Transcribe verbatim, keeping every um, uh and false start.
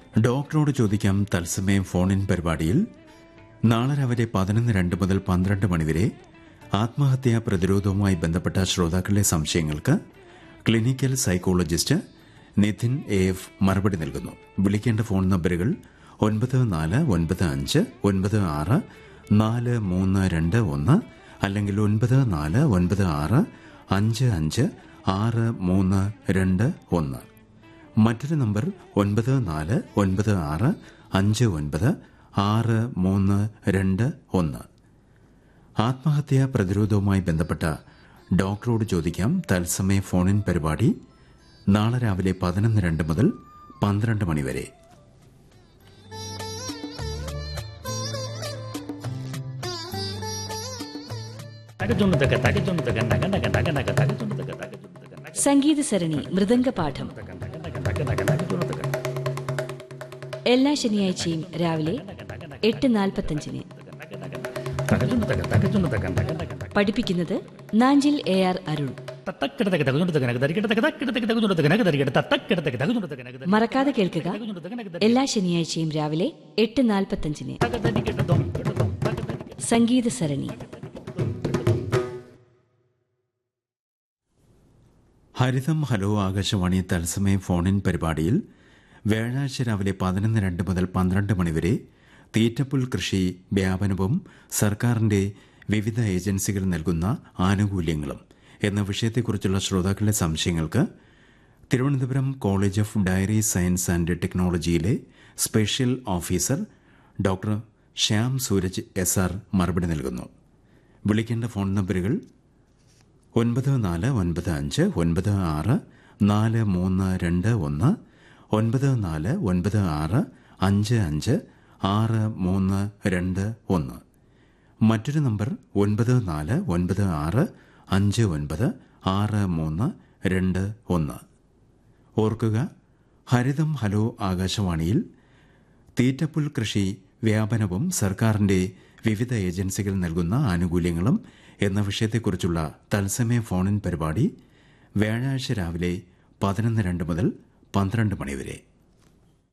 ഡോക്ടറോട് ചോദിക്കാം തത്സമയം ഫോണിൻ പരിപാടിയിൽ നാളെ രാവിലെ പതിനൊന്ന് രണ്ട് മുതൽ പന്ത്രണ്ട് മണിവരെ ആത്മഹത്യാ പ്രതിരോധവുമായി ബന്ധപ്പെട്ട ശ്രോതാക്കളുടെ സംശയങ്ങൾക്ക് clinical psychologist Nitin A F മറുപടി നൽകുന്നു. വിളിക്കേണ്ട ഫോൺ നമ്പറുകൾ ഒൻപത് നാല് ഒൻപത് അഞ്ച് ഒൻപത് ആറ് നാല് മൂന്ന് രണ്ട് ഒന്ന് അല്ലെങ്കിൽ ഒൻപത് നാല് ഒൻപത് ആറ് അഞ്ച് അഞ്ച് ആറ് മൂന്ന് രണ്ട് ഒന്ന്. മറ്റൊരു നമ്പർ ഒൻപത് നാല് ഒൻപത് ആറ് അഞ്ച് ഒൻപത് ആറ് മൂന്ന് രണ്ട് ഒന്ന്. ആത്മഹത്യാ പ്രതിരോധവുമായി ബന്ധപ്പെട്ട ഡോക്ടറോട് ചോദിക്കാം തത്സമയ ഫോണിൻ പരിപാടി നാളെ രാവിലെ പതിനൊന്ന് രണ്ട് മുതൽ പന്ത്രണ്ട് മണിവരെ. സംഗീത സരണി മൃദംഗപാഠം എല്ലാ ശനിയാഴ്ചയും രാവിലെ എട്ട് നാൽപ്പത്തഞ്ചിന്. പഠിപ്പിക്കുന്നത് നാഞ്ചിൽ എ ആർ അരുൺ. മറക്കാതെ കേൾക്കുക, എല്ലാ ശനിയാഴ്ചയും രാവിലെ എട്ട് നാൽപ്പത്തഞ്ചിന് സംഗീത സരണി. ഹരിതം ഹലോ ആകാശവാണി തത്സമയ ഫോണിൻ പരിപാടിയിൽ വ്യാഴാഴ്ച രാവിലെ പതിനൊന്ന് രണ്ട് മുതൽ പന്ത്രണ്ട് മണിവരെ തീറ്റപ്പുൽ കൃഷി വ്യാപനവും സർക്കാരിന്റെ വിവിധ ഏജൻസികൾ നൽകുന്ന ആനുകൂല്യങ്ങളും എന്ന വിഷയത്തെക്കുറിച്ചുള്ള ശ്രോതാക്കളുടെ സംശയങ്ങൾക്ക് Thiruvananthapuram college of dairy science and ടെക്നോളജിയിലെ special officer doctor Shyam Sooraj S R മറുപടി നൽകുന്നു. വിളിക്കേണ്ട ഫോൺ നമ്പറുകൾ ഒൻപത് നാല് ഒൻപത് അഞ്ച് ഒൻപത് ആറ് നാല് മൂന്ന് രണ്ട് ഒന്ന്, ഒൻപത് നാല് ഒൻപത് ആറ് അഞ്ച് അഞ്ച് ആറ് മൂന്ന് രണ്ട് ഒന്ന്. മറ്റൊരു നമ്പർ ഒൻപത് നാല് ഒൻപത് ആറ് അഞ്ച് ഒൻപത് ആറ് മൂന്ന് രണ്ട് ഒന്ന്. ഓർക്കുക, ഹരിതം ഹലോ ആകാശവാണിയിൽ തീറ്റപ്പുൽ കൃഷി വ്യാപനവും സർക്കാരിന്റെ വിവിധ ഏജൻസികൾ നൽകുന്ന ആനുകൂല്യങ്ങളും എന്ന വിഷയത്തെക്കുറിച്ചുള്ള തത്സമയ ഫോണിൻ പരിപാടി വ്യാഴാഴ്ച രാവിലെ പതിനൊന്ന് രണ്ട് മുതൽ പന്ത്രണ്ട് മണിവരെ.